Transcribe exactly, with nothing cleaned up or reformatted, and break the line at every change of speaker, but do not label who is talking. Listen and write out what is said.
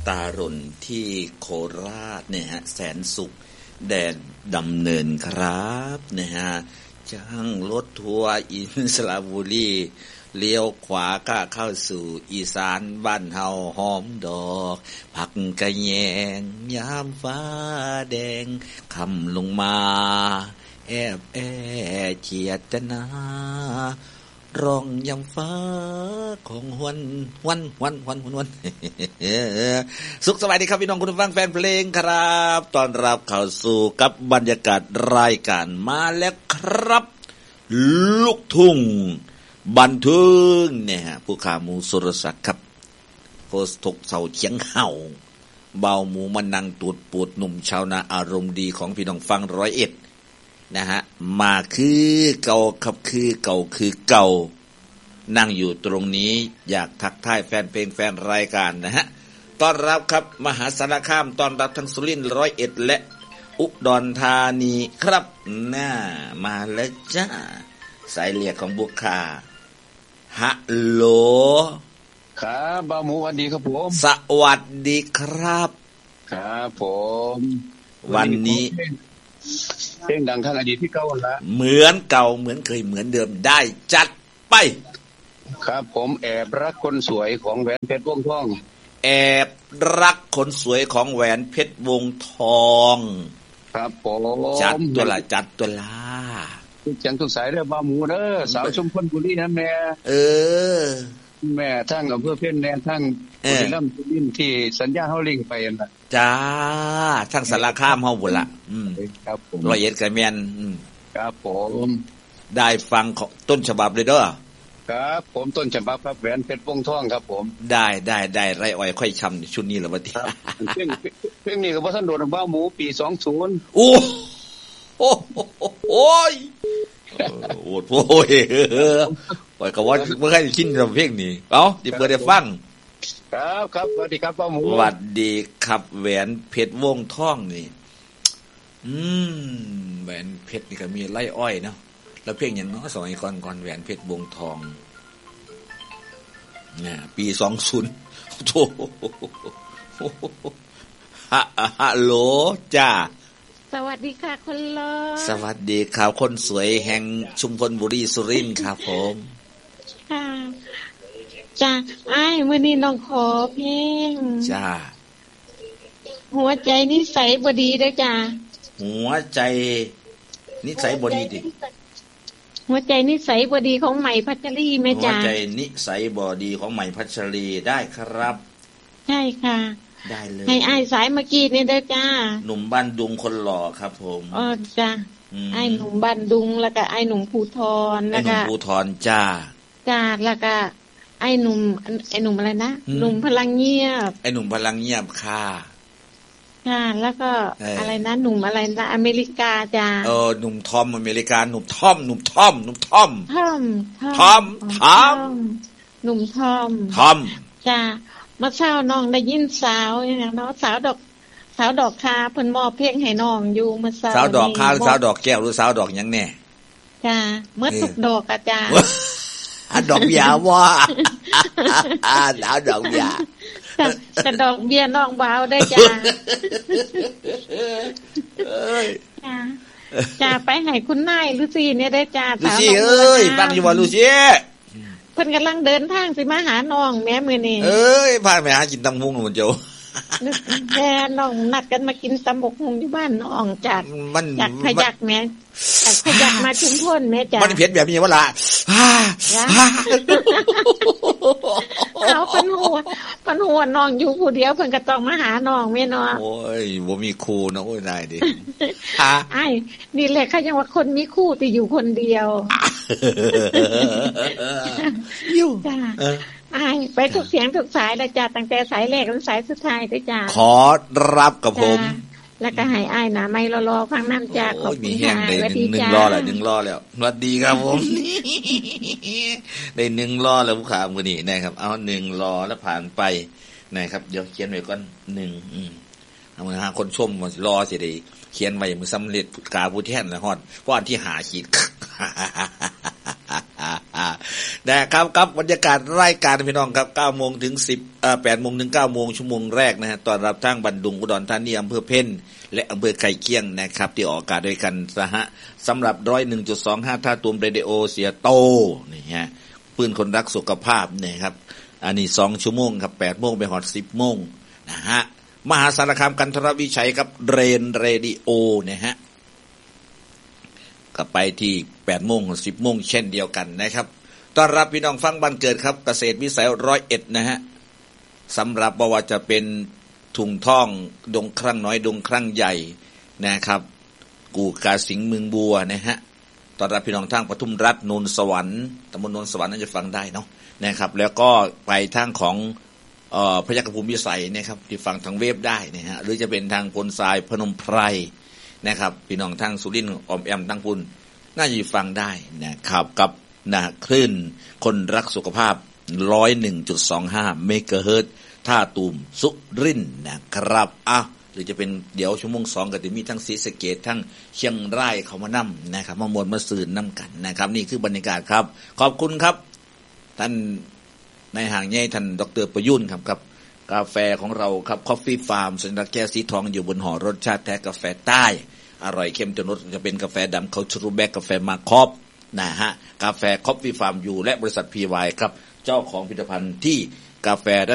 ตารนที่โคราชเนี่ยฮะแสนสุขแดนดำเนินครับนะฮะจ้างรถทัวร์อินสระบุรีเลี้ยวขวาก็เข้าสู่อีสานบ้านเฮาหอมดอกผักกะแยงยามฟ้าแดงคำลงมาแอบแอเจียดนาร้องยามฟ้าของหวนหวนหวนหวนหวนสุขสวัสดีครับพี่น้องคุณผู้ฟังแฟนเพลงครับต้อนรับเข้าสู่กับบรรยากาศรายการมาแล้วครับลูกทุ่งบันเทิงเนี่ยฮะผู้ขาหมูสุรศักดิ์ครับโพสต์ถกเสาเฉียงเห่าเบาหมูมันนั่งตูดปูดหนุ่มชาวนาอารมณ์ดีของพี่น้องฟังร้อยเอ็ดนะฮะมาคือเก่าครับคือเก่าคือเก่านั่งอยู่ตรงนี้อยากทักทายแฟนเพลงแฟนรายการนะฮะต้อนรับครับมหาสารคามต้อนรับทั้งสุรินทร์ร้อยเอ็ดและอุดรธานีครับน่ามาแล้วจ้าสายเรียกของบุคคาฮัลโหล
ครับบ่าวหมูสวัสดีครับผม
สวัสดีครับ
ครับผม
วันนี้
เพลงดังข้างอดีตที่เก่าละ
เหมือนเก่าเหมือนเคยเหมือนเดิมได้จัดไป
ครับผมแอบรักคนสวยของแหวนเพชรวงทอง
แอบรักคนสวยของแหวนเพชรวงทอง
ครับผม
จัดตัวละจัดตัวละ
ทุกจังทุกสายเด้อบ่าวหมูเด้อสาวชุมพลบุรีนะแม่
เออ
แม่ทั้งอำเภอเพ็ญแม่ทั้งบุรีรัมย์สุรินทร์ที่สัญญาเฮาลิงไปนั่นน่ะ
จ้าทั้งสารคามเฮาพุ่นล่ะอืม
ครับผม
ร้อยเอ็ดก็แม่นอืม
ครับผม
ได้ฟังต้นฉบับเลยเด้อ
ครับผมต้นฉบับครับแหวนเพชรวงทองครับผม
ได้ได้ได้ไรอ้อยค่อยช้ำชุดนี้ล่ะบัดนี้
เพลงเพลงนี้ก็บ่ทันโดนบ่าวหมูปีสองสิบ
โอ้โอ้โอ้ยโอ้โหปล่อยก็ว่าบ่เคยกินเพลงนี้เอ้าสิเปิดให้ฟัง
ครับครับสวัสดีครับป้าหมู
สวัสดีครับแหวนเพชรวงทองนี่อืมแหวนเพชรนี่ก็มีไร่อ้อยเนาะแล้วเพลงหยังเนาะสมัยก่อนๆแหวนเพชรวงทองเนี่ยปีสองสิบโธ่ฮัลโหลจ้า
สวัสดีค่ะคนหล่อ
สวัสดีครับคนสวยแห่งชุมพลบุรีสุรินทร์ครับผม
ค่ะจ้าอ้ายมื้อนี้น้องขอเพลง
จ้า
หัวใจนิสัยบ่ดีเด้อจ้า
หัวใจนิสัยบ่ดีดิ
หัวใจนิสัยบ่ดีของใหม่พัชรีแม่จ้า
หัวใจนิสัยบ่ดีของใหม่พัชรีได้ครับ
ใช่ค่ะ
ได้เลย
ให้อ้ายสายเมื่อกี้นี่เด้อจ้า
หนุ่มบ้านดุงคนหล่อครับผม
อ๋อจ้าอ้ายหนุ่มบ้านดุงแล้วก็อ้ายหนุ่มภูธรแล้วก็
ไอ้หนุ่มภูธรจ้า
จ้าแล้วก็ไอ้หนุ่มไอ้หนุ่มอะไรนะหนุ่มพลังเงียบ
ไอ้หนุ่มพลังเงียบค่ะ
ค่ะแล้วก็อะไรนะหนุ่มอะไรนะอเมริกาจ้า
เออหนุ่มทอมอเมริกาหนุ่มทอมหนุ่มทอมหนุ่มทอม
ทอม
ทอมทอม
หนุ่มทอม
ทอม
จ้าเมื่อเช้าน้องได้ยินสาวอย่างเนาะสาวดอกสาวดอกคาเพิ่นมอบเพลงให้น้องอยู่เมื่อเช้า
สาวดอกคาหรือสาวดอกแก้วหรือสาวดอกหยังแน่
จ้าเมื่อทุกดอกอ่ะจ้า
อ่ะดอกเบี้ยว่าอ่าดาวดอกเบี้ย
แต่ดอกเบี้ยน้องบ่าวได้จ้าเอ้ยจ้าจ้าไปให้คุณนายลูซี่เนี่ยได้จ้า
ลูซี่เอ้ยฟังอยู่ว่าลูซี่
เพิ่นกำลังเดินทางสิมาหาน้องแม่มื้อนี้
เอ้ยพาไปหากินตำมุงมันเจ้า
แม่น้องนัดกันมากินตำบกหุงที่บ้านน้องจากจากพยัคฆ์แม่จากพยัคฆ์มาชุมพลแม่จ้า
มันเผ็ดแบบนี้ว่าล่ะ
เอาเพิ่นหัวเพิ่นหัวน้องอยู่ผู้เดียวเพิ่นก็ต้องมาหาน้องแม่เนาะ
โอ้ยบ่มีครูนะโอ้ยได้ดิ
ไอ้นี่แหละเขายังว่าคนมีคู่แต่อยู่คนเดียว
อยู่
จ้าไอ้ไปทุกเสียงทุกสายแล้วจ้าตั้งแต่สายแรกจนสายสุดท้ายด้วยจ้า
ขอรับกับผม
แล้วก็ให้อ้ายนะไม่รอๆฟังน้ำจ้าขอบคุณ
ค่ะสวัสดีจ้าหนึ่งรอแล้วหนึ่งรอแล้วสวัสดีครับผมได้หนึ่งรอแล้วผู้ข่าวมื้อนี้นะครับเอาหนึ่งรอแล้วผ่านไปนะครับเดี๋ยวเขียนไว้ก่อนหนึ่งอืมเอามาหาคนชมว่ารอสิได้เขียนไว้มื้อสำเร็จกาผู้แทนแล้วฮอดเพราะอันที่หาขีดนะครับครับบรรยากาศรายการพี่น้องครับ เก้าโมง ถึงสิบเอ่อ แปดโมง ถึง เก้าโมง ชั่วโมงแรกนะฮะต้อนรับทางบันดุงอุดรธานีอำเภอเพ็ญและอำเภอไก่เคียงนะครับที่ออกอากาศด้วยกันนะฮะสำหรับ หนึ่งร้อยเอ็ดจุดสองห้า ท่าตูมเรดิโอเสียโตนี่ฮะปืนคนรักสุขภาพเนี่ยครับอันนี้สองชั่วโมงครับ แปดโมง ไปฮอด สิบโมงนะฮะมหาสารคามกันทรวิชัยครับเรนเรดิโอนะฮะก็ไปที่ แปดโมง สิบโมงเช่นเดียวกันนะครับต้อนรับพี่น้องฟังบ้านเกิดครับเกษตรวิสัยร้อยเอ็ดนะฮะสำหรับบ่ว่าจะเป็นถุงท่องดงครั้งน้อยดงครั้งใหญ่นะครับกูกาสิงห์เมืองบัวนะฮะต้อนรับพี่น้องทางปทุมรัฐนนสวรรค์ตำบลนนสวรรค์น่าจะฟังได้เนาะนะครับแล้วก็ไปทางของเอ่อพยัคฆภูมิวิสัยนะครับที่ฟังทางเว็บได้นะฮะหรือจะเป็นทางพลทรายพนมไพรนะครับพี่น้องทางสุรินทร์ออมแอมทางพุ่นน่าจะฟังได้นะครับกับนะคลื่นคนรักสุขภาพ หนึ่งร้อยเอ็ดจุดสองห้า เมกะเฮิรตซ์ท่าตูมสุรินทร์นะครับอ่ะหรือจะเป็นเดี๋ยวชั่วโมงสองก็จะมีทั้งศรีสะเกษทั้งเชียงรายเขามานํนะครับมามวลมาสื่นนํกันนะครับนี่คือบรรยากาศครับขอบคุณครับท่านนายห่างใหญ่ท่านดร.ประยุนครับกับกาแฟของเราครับ Coffee Farm สัญลักษณ์แก้วสีทองอยู่บนห่อรสชาติแท้กาแฟใต้อร่อยเข้มจนรสจะเป็นกาแฟดำเขาชรูแบกกาแฟมาคอบนะฮะกาแฟ Coffee Farm อยู่และบริษัท พี วาย ครับเจ้าของผลิตภัณฑ์ที่กาแฟและ